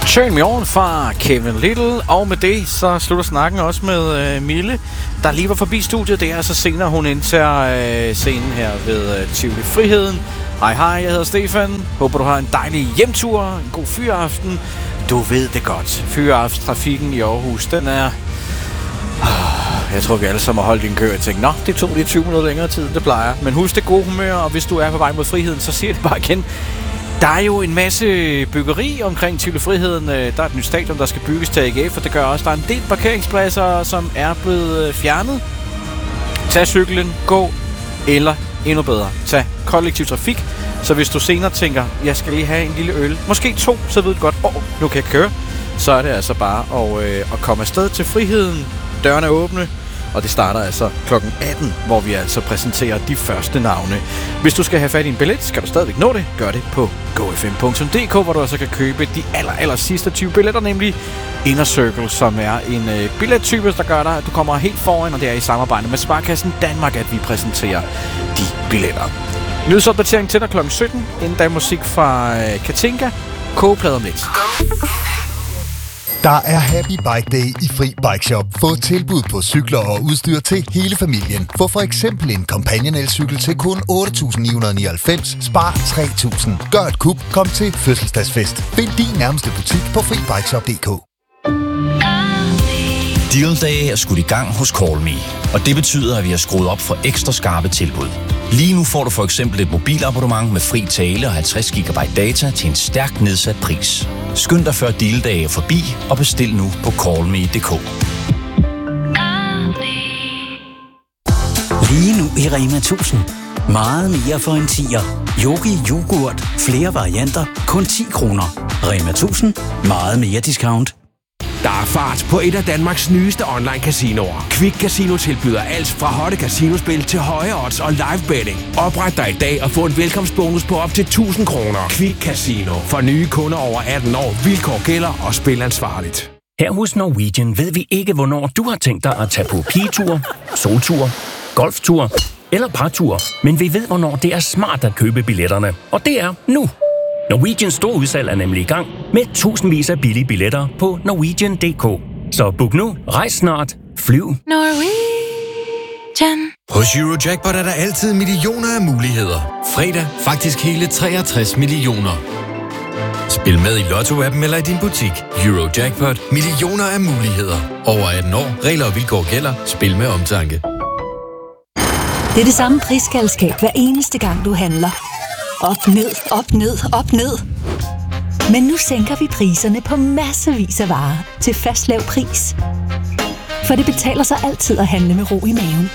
Turn Me On fra Kevin Little. Og med det, så slutter snakken også med Mille, der lige var forbi studiet. Det er så senere, hun indtager scenen her ved Tivoli Friheden. Hej, jeg hedder Stefan. Håber, du har en dejlig hjemtur, en god fyraften. Du ved det godt. Fyraftenstrafikken i Aarhus, den er... Jeg tror, vi alle sammen har holdt i en kø og tænkt, nå, det tog lige 20 minutter længere tid, end det plejer. Men husk det gode humør, og hvis du er på vej mod friheden, så siger det bare igen. Der er jo en masse byggeri omkring Tivoli Friheden. Der er et nyt stadion, der skal bygges til AGF, og det gør også, der er en del parkeringspladser, som er blevet fjernet. Tag cyklen, gå, eller endnu bedre, tag kollektiv trafik. Så hvis du senere tænker, jeg skal lige have en lille øl, måske 2, så ved du godt, nu kan jeg køre. Så er det altså bare at komme afsted til Friheden. Dørene er åbne, og det starter altså kl. 18, hvor vi altså præsenterer de første navne. Hvis du skal have fat i en billet, skal du stadigvæk nå det. Gør det på gofm.dk, hvor du altså kan købe de aller sidste 20 billetter, nemlig Inner Circle, som er en billettype, der gør dig, at du kommer helt foran, og det er i samarbejde med Sparkassen Danmark, at vi præsenterer de billetter. Nyhedsopdatering til dig kl. 17, inden der er musik fra Katinka, kogeplade om lidt. Der er Happy Bike Day i Fri Bike Shop. Få tilbud på cykler og udstyr til hele familien. Få for eksempel en Companion elcykel til kun 8.999. Spar 3.000. Gør et kup. Kom til fødselsdagsfest. Find din nærmeste butik på FriBikeShop.dk. Deal Day er skudt i gang hos CallMe, og det betyder, at vi har skruet op for ekstra skarpe tilbud. Lige nu får du for eksempel et mobilabonnement med fri tale og 50 GB data til en stærkt nedsat pris. Skynd dig før Deal Day er forbi og bestil nu på callme.dk. Lige nu i Rema 1000. Meget mere for en 10'er. Yogi yoghurt. Flere varianter. Kun 10 kroner. Rema 1000. Meget mere discount. Der er fart på et af Danmarks nyeste online-casinoer. Quick Casino tilbyder alt fra hotte casinospil til høje odds og live betting. Opret dig i dag og få en velkomstbonus på op til 1.000 kroner. Quick Casino. For nye kunder over 18 år. Vilkår gælder og spil ansvarligt. Her hos Norwegian ved vi ikke, hvornår du har tænkt dig at tage på pigetur, soltur, golftur eller partur. Men vi ved, hvornår det er smart at købe billetterne. Og det er nu. Norwegians store udsalg er nemlig i gang med tusindvis af billige billetter på Norwegian.dk. Så book nu, rejs snart, flyv. Norwegian. Hos Eurojackpot er der altid millioner af muligheder. Fredag faktisk hele 63 millioner. Spil med i Lotto-appen eller i din butik. Eurojackpot. Millioner af muligheder. Over 18 år. Regler og vilkår gælder. Spil med omtanke. Det er det samme prisgalskab hver eneste gang, du handler. Op, ned, op, ned, op, ned. Men nu sænker vi priserne på massevis af varer til fast lav pris. For det betaler sig altid at handle med ro i maven.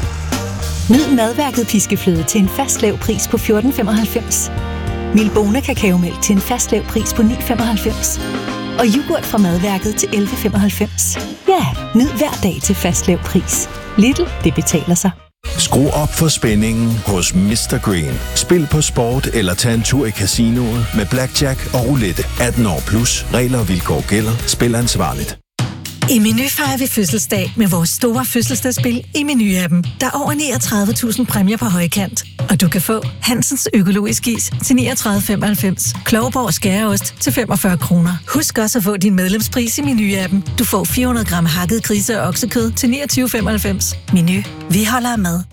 Nyd madværket piskefløde til en fast lav pris på 14,95. Milbona kakaomælk til en fast lav pris på 9,95. Og yoghurt fra madværket til 11,95. Ja, nyd hver dag til fast lav pris. Lidl, det betaler sig. Skru op for spændingen hos Mr. Green. Spil på sport eller tag en tur i casinoet med blackjack og roulette. 18 år plus. Regler og vilkår gælder. Spil ansvarligt. I Meny fejrer vi fødselsdag med vores store fødselsdagsspil i Meny-appen. Der er over 39.000 præmier på højkant. Og du kan få Hansens økologisk is til 39,95. Klovborg skæreost til 45 kroner. Husk også at få din medlemspris i Meny-appen. Du får 400 gram hakket grise- og oksekød til 29,95. Meny. Vi holder af mad.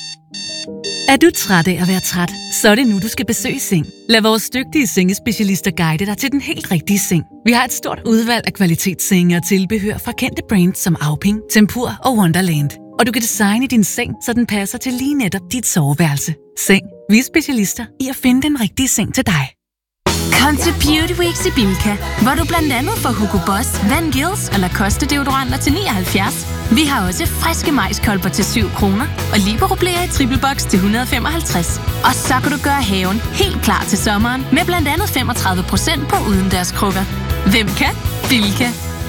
Er du træt af at være træt? Så er det nu, du skal besøge Seng. Lad vores dygtige sengespecialister guide dig til den helt rigtige seng. Vi har et stort udvalg af kvalitetssenge og tilbehør fra kendte brands som Auping, Tempur og Wonderland. Og du kan designe din seng, så den passer til lige netop dit soveværelse. Seng. Vi er specialister i at finde den rigtige seng til dig. Kom til Beauty Weeks i Bilka, hvor du blandt andet får Hugo Boss, Van Gils og Lacoste deodoranter til 79. Vi har også friske majskolber til 7 kroner og Libero-blæer i triple box til 155. Og så kan du gøre haven helt klar til sommeren med blandt andet 35% på udendørskrukker. Hvem kan? Bilka.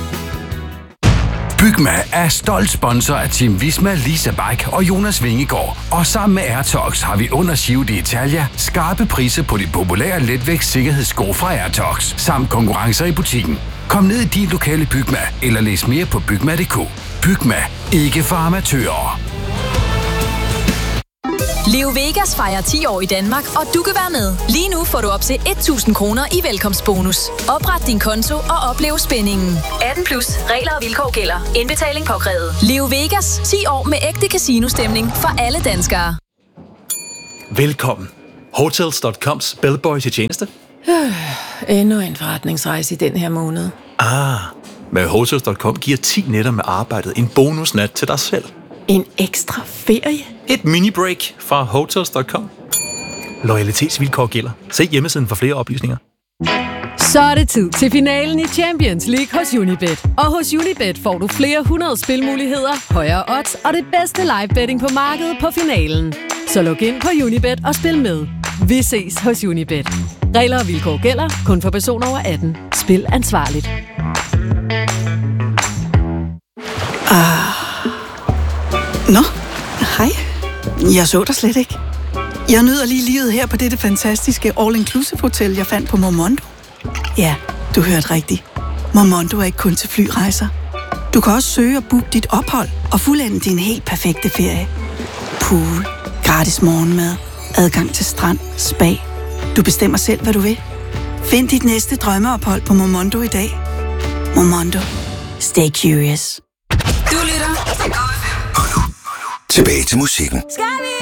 Bygma er stolt sponsor af Team Visma, Lisa Bike og Jonas Vingegaard. Og sammen med Airtox har vi under Giro d'Italia skarpe priser på de populære letvægt sikkerhedssko fra Airtox, samt konkurrencer i butikken. Kom ned i din lokale Bygma, eller læs mere på bygma.dk. Bygma. Ikke for amatører. Leo Vegas fejrer 10 år i Danmark, og du kan være med. Lige nu får du op til 1.000 kroner i velkomstbonus. Opret din konto og oplev spændingen. 18 plus. Regler og vilkår gælder. Indbetaling påkrævet. Leo Vegas. 10 år med ægte casino-stemning for alle danskere. Velkommen. Hotels.coms bellboy til tjeneste. Endnu en forretningsrejse i den her måned. Med Hotels.com giver 10 nætter med arbejdet en bonusnat til dig selv. En ekstra ferie? Et mini-break fra Hotels.com. Loyalitetsvilkår gælder. Se hjemmesiden for flere oplysninger. Så er det tid til finalen i Champions League hos Unibet. Og hos Unibet får du flere 100 spilmuligheder, højere odds og det bedste live betting på markedet på finalen. Så log ind på Unibet og spil med. Vi ses hos Unibet. Regler og vilkår gælder. Kun for personer over 18. Spil ansvarligt. Nå, hej. Jeg så dig slet ikke. Jeg nyder lige livet her på dette fantastiske all-inclusive hotel, jeg fandt på Momondo. Ja, du hørte rigtigt. Momondo er ikke kun til flyrejser. Du kan også søge og booke dit ophold og fuldende din helt perfekte ferie. Pool, gratis morgenmad, adgang til strand, spa. Du bestemmer selv, hvad du vil. Find dit næste drømmeophold på Momondo i dag. Momondo. Stay curious. Du lytter til Tilbage til musikken.